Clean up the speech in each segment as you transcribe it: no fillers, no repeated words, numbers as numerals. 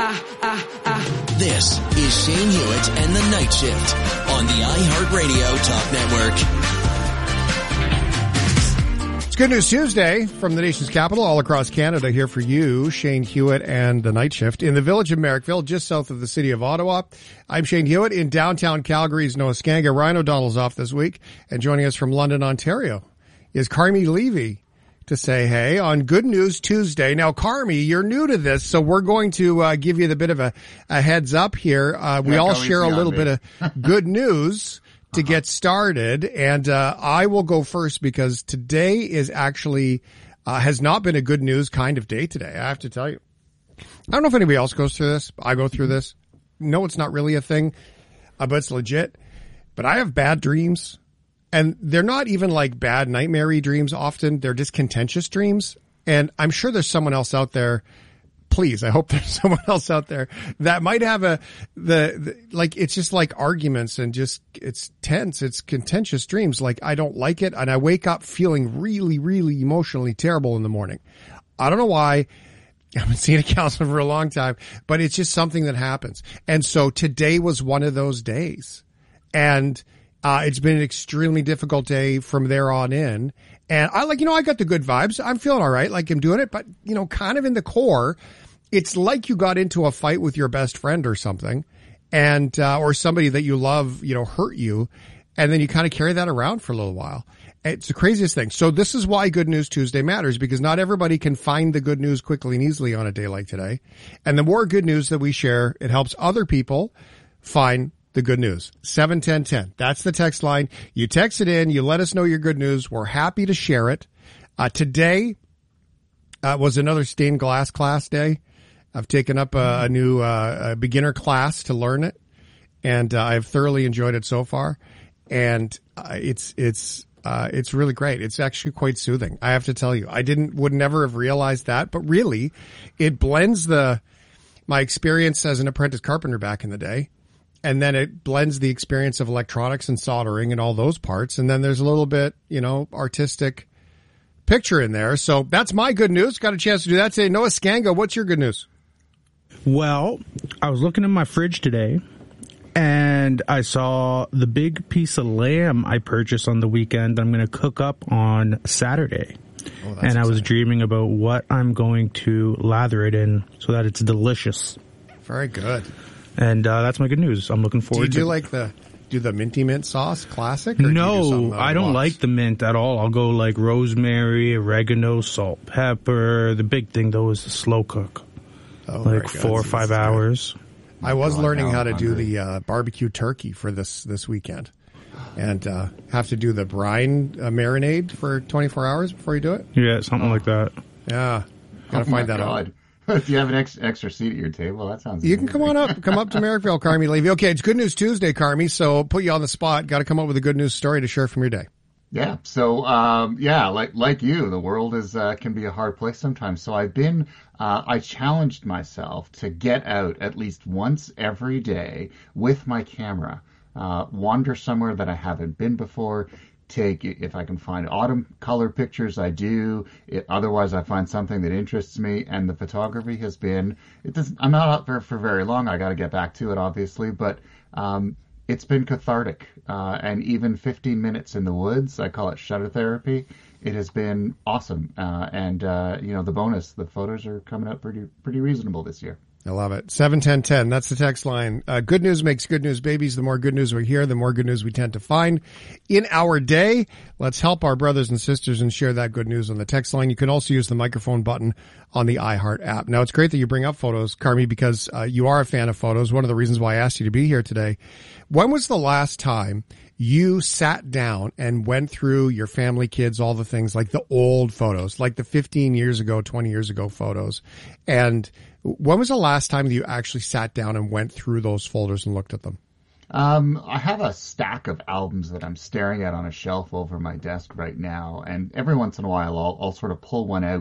This is Shane Hewitt and the Night Shift on the iHeartRadio Talk Network. It's Good News Tuesday from the nation's capital, all across Canada. Here for you, Shane Hewitt and the Night Shift in the village of Merrickville, just south of the city of Ottawa. I'm Shane Hewitt in downtown Calgary's Noaskanga. Ryan O'Donnell's off this week, and joining us from London, Ontario, is Carmi Levy to say hey on Good News Tuesday. Now, Carmi, you're new to this, so we're going to give you the bit of a heads up here. We all share a little bit of good news to get started, and I will go first because today is actually has not been a good news kind of day today, I have to tell you. I don't know if anybody else goes through this. I go through this. No, it's not really a thing, but it's legit. But I have bad dreams. And they're not even like bad nightmare-y dreams often. They're just contentious dreams. And I'm sure there's someone else out there. Please, I hope there's someone else out there that might have like, it's just like arguments and just, it's tense. It's contentious dreams. Like, I don't like it. And I wake up feeling really, really emotionally terrible in the morning. I don't know why. I haven't seen a counselor for a long time, but it's just something that happens. And so today was one of those days. And it's been an extremely difficult day from there on in. And I I got the good vibes. I'm feeling all right. Like I'm doing it, but kind of in the core, it's like you got into a fight with your best friend or something and, or somebody that you love, hurt you. And then you kind of carry that around for a little while. It's the craziest thing. So this is why Good News Tuesday matters, because not everybody can find the good news quickly and easily on a day like today. And the more good news that we share, it helps other people find the good news. 71010. That's the text line. You text it in. You let us know your good news. We're happy to share it. Today was another stained glass class day. I've taken up a new beginner class to learn it, and I've thoroughly enjoyed it so far. And it's really great. It's actually quite soothing, I have to tell you. I would never have realized that, but really, it blends my experience as an apprentice carpenter back in the day. And then it blends the experience of electronics and soldering and all those parts. And then there's a little bit, artistic picture in there. So that's my good news. Got a chance to do that today. Noaskanga, what's your good news? Well, I was looking in my fridge today and I saw the big piece of lamb I purchased on the weekend that I'm going to cook up on Saturday. Oh, and I was dreaming about what I'm going to lather it in so that it's delicious. Very good. And that's my good news. I'm looking forward to it. Do the minty mint sauce classic? Or no, I don't like the mint at all. I'll go like rosemary, oregano, salt, pepper. The big thing, though, is the slow cook. Oh, like 4 or 5 hours. I was learning how to do the barbecue turkey for this weekend. And have to do the brine marinade for 24 hours before you do it? Yeah, something like that. Yeah. Got to find that out. Do you have an extra seat at your table? That sounds. You can come on up. Come up to Merrickville, Carmi Levy. Okay, it's Good News Tuesday, Carmi. So put you on the spot. Got to come up with a good news story to share from your day. Yeah. So like you, the world is can be a hard place sometimes. So I challenged myself to get out at least once every day with my camera, wander somewhere that I haven't been before. If I can find autumn color pictures, I do. Otherwise, I find something that interests me. And the photography has been, I'm not out there for very long. I got to get back to it, obviously, but it's been cathartic. And even 15 minutes in the woods, I call it shutter therapy. It has been awesome. The bonus, the photos are coming up pretty reasonable this year. I love it. 71010. That's the text line. Good news makes good news babies. The more good news we hear, the more good news we tend to find in our day. Let's help our brothers and sisters and share that good news on the text line. You can also use the microphone button on the iHeart app. Now, it's great that you bring up photos, Carmi, because you are a fan of photos. One of the reasons why I asked you to be here today. When was the last time you sat down and went through your family, kids, all the things, like the old photos, like the 15 years ago, 20 years ago photos? And when was the last time that you actually sat down and went through those folders and looked at them? I have a stack of albums that I'm staring at on a shelf over my desk right now. And every once in a while, I'll sort of pull one out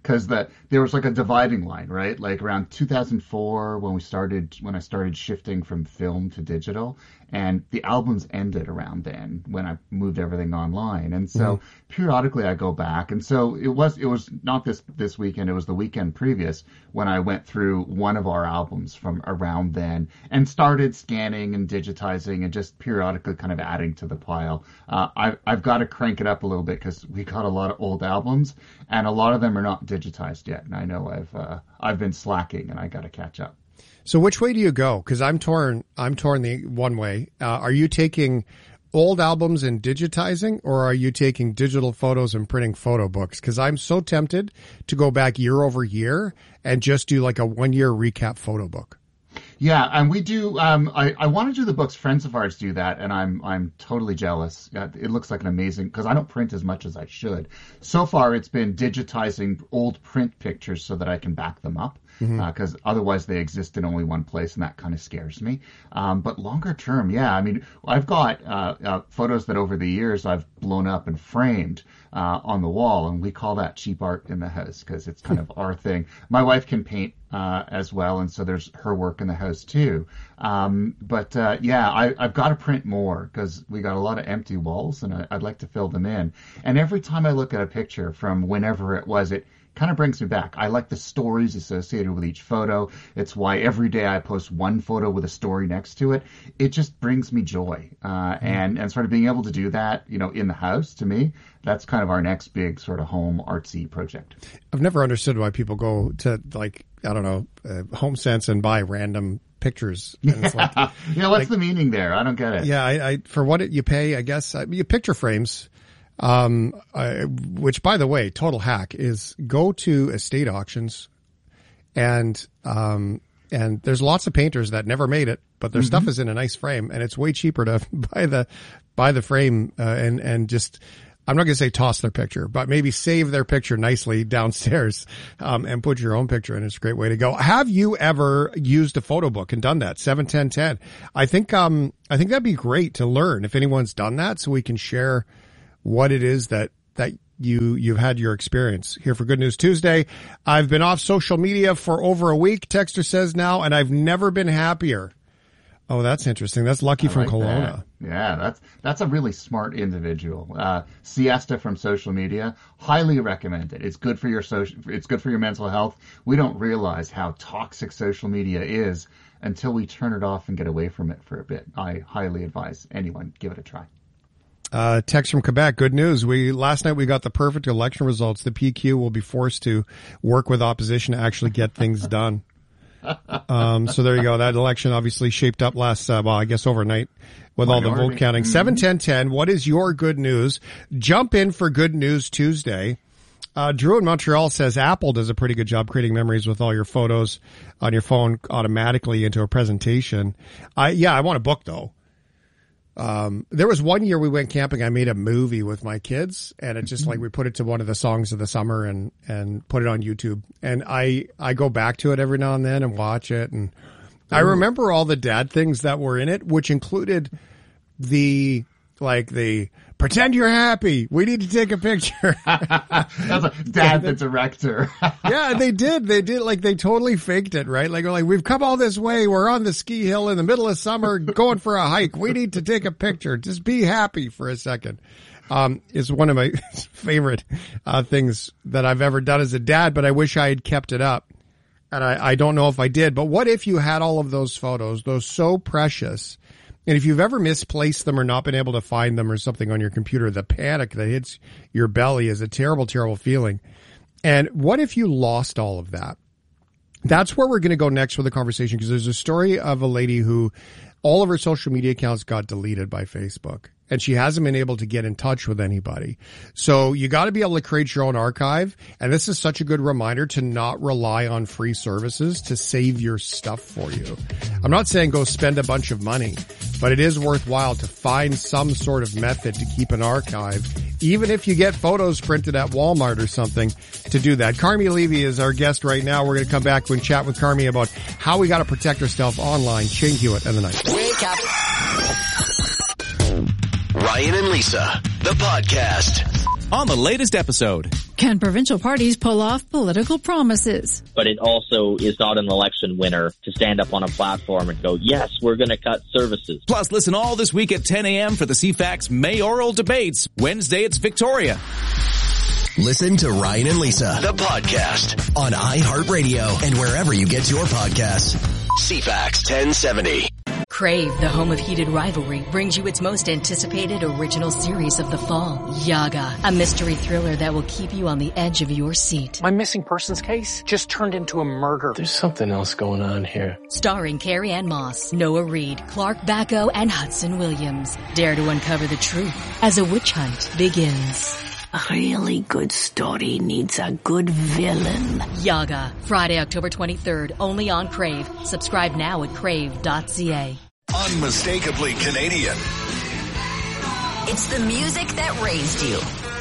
because there was like a dividing line, right? Like around 2004 when I started shifting from film to digital, and the albums ended around then when I moved everything online. And so periodically I go back, and so it was not this weekend, it was the weekend previous when I went through one of our albums from around then and started scanning and digitizing and just periodically kind of adding to the pile. I've got to crank it up a little bit because we got a lot of old albums and a lot of them are not digitized yet. And I know I've been slacking and I got to catch up. So which way do you go? Because I'm torn the one way. Are you taking old albums and digitizing, or are you taking digital photos and printing photo books? Because I'm so tempted to go back year over year and just do like a 1 year recap photo book. Yeah, and we do. I want to do the books. Friends of ours do that, and I'm totally jealous. It looks like an amazing, because I don't print as much as I should. So far, it's been digitizing old print pictures so that I can back them up, because otherwise they exist in only one place, and that kind of scares me. But longer term, yeah, I mean, I've got photos that over the years I've blown up and framed on the wall, and we call that cheap art in the house because it's kind of our thing. My wife can paint as well, and so there's her work in the house too. But I've got to print more because we got a lot of empty walls, and I'd like to fill them in. And every time I look at a picture from whenever it was, it kind of brings me back. I like the stories associated with each photo. It's why every day I post one photo with a story next to it. It just brings me joy. And sort of being able to do that, in the house, to me, that's kind of our next big sort of home artsy project. I've never understood why people go to HomeSense and buy random pictures. And it's like, what's the meaning there? I don't get it. Yeah, I for what you pay, I guess, you picture frames. Which, by the way, total hack is go to estate auctions, and there's lots of painters that never made it, but their stuff is in a nice frame, and it's way cheaper to buy the frame and just, I'm not going to say toss their picture, but maybe save their picture nicely downstairs, and put your own picture in. It's a great way to go. Have you ever used a photo book and done that? 71010. I think that'd be great to learn if anyone's done that, so we can share what it is that you've had your experience. Here for Good News Tuesday. I've been off social media for over a week, Texter says now, and I've never been happier. Oh, that's interesting. That's Lucky from Kelowna. That. Yeah, that's a really smart individual. Siesta from social media, highly recommended. It's good for it's good for your mental health. We don't realize how toxic social media is until we turn it off and get away from it for a bit. I highly advise anyone give it a try. Text from Quebec. Good news. Last night we got the perfect election results. The PQ will be forced to work with opposition to actually get things done. So there you go. That election obviously shaped up last, overnight with all the vote counting. 71010. What is your good news? Jump in for Good News Tuesday. Drew in Montreal says Apple does a pretty good job creating memories with all your photos on your phone automatically into a presentation. I want a book though. There was 1 year we went camping. I made a movie with my kids, and it's just like we put it to one of the songs of the summer and put it on YouTube. And I go back to it every now and then and watch it. And I remember all the dad things that were in it, which included the pretend you're happy. We need to take a picture. That's a dad, the director. Yeah, they did. They totally faked it, right? Like, we've come all this way. We're on the ski hill in the middle of summer going for a hike. We need to take a picture. Just be happy for a second. Is one of my favorite, things that I've ever done as a dad, but I wish I had kept it up. And I don't know if I did, but what if you had all of those photos, those so precious, and if you've ever misplaced them or not been able to find them or something on your computer, the panic that hits your belly is a terrible, terrible feeling. And what if you lost all of that? That's where we're going to go next with the conversation, because there's a story of a lady who all of her social media accounts got deleted by Facebook, and she hasn't been able to get in touch with anybody. So you got to be able to create your own archive. And this is such a good reminder to not rely on free services to save your stuff for you. I'm not saying go spend a bunch of money, but it is worthwhile to find some sort of method to keep an archive, even if you get photos printed at Walmart or something to do that. Carmi Levy is our guest right now. We're going to come back and chat with Carmi about how we got to protect ourselves online. Shane Hewitt and the Night. Wake up. Ryan and Lisa, the podcast. On the latest episode, Can provincial parties pull off political promises? But it also is not an election winner to stand up on a platform and go, yes, we're going to cut services. Plus, listen all this week at 10 a.m. for the CFAX mayoral debates. Wednesday, it's Victoria. Listen to Ryan and Lisa, the podcast, on iHeartRadio and wherever you get your podcasts. CFAX 1070. Crave, the home of heated rivalry, brings you its most anticipated original series of the fall, Yaga, a mystery thriller that will keep you on the edge of your seat. My missing persons case just turned into a murder. There's something else going on here. Starring Carrie Ann Moss, Noah Reid, Clark Bacco, and Hudson Williams. Dare to uncover the truth as a witch hunt begins. A really good story needs a good villain. Yaga, Friday, October 23rd, only on Crave. Subscribe now at crave.ca. Unmistakably Canadian. It's the music that raised you.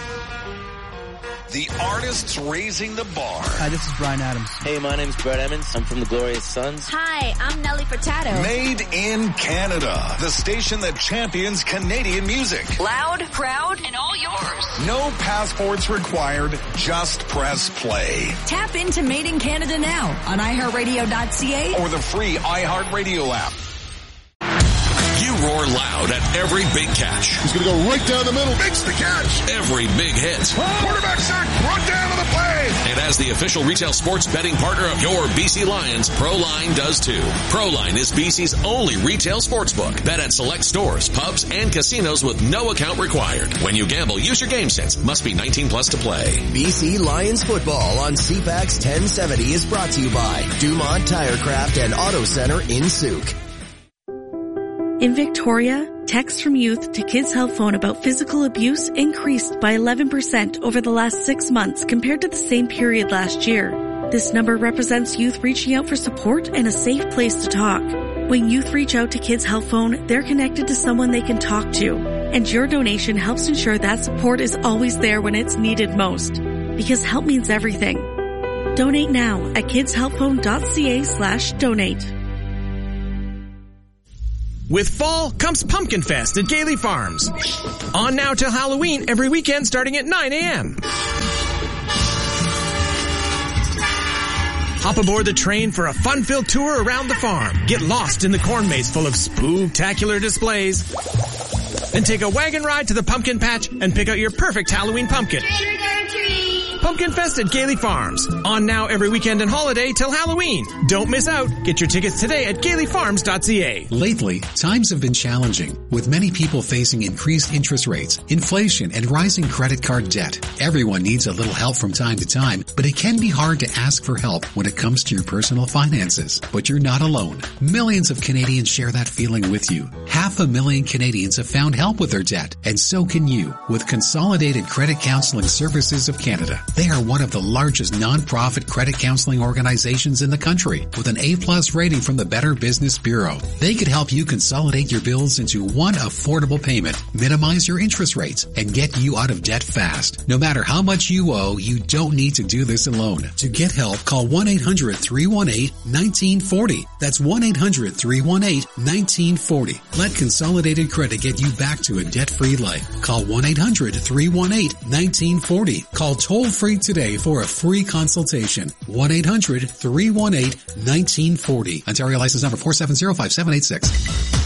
The artists raising the bar. Hi, this is Brian Adams. Hey, my name's Brett Emmons. I'm from the Glorious Sons. Hi, I'm Nelly Furtado. Made in Canada. The station that champions Canadian music. Loud, proud, and all yours. No passports required. Just press play. Tap into Made in Canada now on iHeartRadio.ca or the free iHeartRadio app. You roar loud at every big catch. He's going to go right down the middle. Makes the catch. Every big hit. Quarterback sack. Brought down on the play. And as the official retail sports betting partner of your BC Lions, ProLine does too. ProLine is BC's only retail sportsbook. Bet at select stores, pubs, and casinos with no account required. When you gamble, use your game sense. Must be 19 plus to play. BC Lions football on CFAX 1070 is brought to you by Dumont Tirecraft and Auto Center in Souk. In Victoria, texts from youth to Kids Help Phone about physical abuse increased by 11% over the last 6 months compared to the same period last year. This number represents youth reaching out for support and a safe place to talk. When youth reach out to Kids Help Phone, they're connected to someone they can talk to. And your donation helps ensure that support is always there when it's needed most. Because help means everything. Donate now at kidshelpphone.ca/donate. With fall comes Pumpkin Fest at Gailey Farms. On now till Halloween every weekend starting at 9 a.m. Hop aboard the train for a fun-filled tour around the farm. Get lost in the corn maze full of spooktacular displays. Then take a wagon ride to the pumpkin patch and pick out your perfect Halloween pumpkin. Trick or treat! Pumpkin Fest at Gailey Farms. On now every weekend and holiday till Halloween. Don't miss out. Get your tickets today at gaileyfarms.ca. Lately, times have been challenging, with many people facing increased interest rates, inflation, and rising credit card debt. Everyone needs a little help from time to time, but it can be hard to ask for help when it comes to your personal finances. But you're not alone. Millions of Canadians share that feeling with you. 500,000 Canadians have found help with their debt, and so can you with Consolidated Credit Counseling Services of Canada. They are one of the largest non-profit credit counseling organizations in the country with an A+ rating from the Better Business Bureau. They could help you consolidate your bills into one affordable payment, minimize your interest rates, and get you out of debt fast. No matter how much you owe, you don't need to do this alone. To get help, call 1-800-318-1940. That's 1-800-318-1940. Let Consolidated Credit get you back to a debt-free life. Call 1-800-318-1940. Call toll-free today for a free consultation. 1-800-318-1940. Ontario license number 4705786.